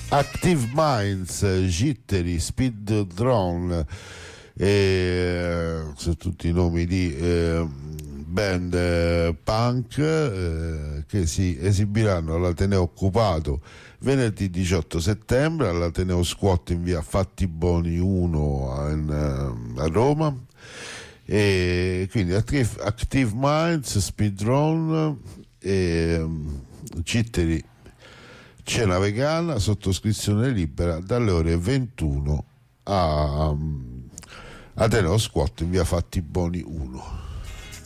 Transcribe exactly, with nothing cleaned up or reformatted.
Active Minds, Jittery, Speed Drone, eh, sono tutti i nomi di eh, band eh, punk eh, che si esibiranno all'Ateneo Occupato venerdì diciotto settembre all'Ateneo Squat in via Fattiboni uno a, in, a Roma. E quindi Active, Active Minds, Speed Drone e Jittery, cena vegana, sottoscrizione libera dalle ore ventuno a um, Ateneo Squat in via Fattiboni uno.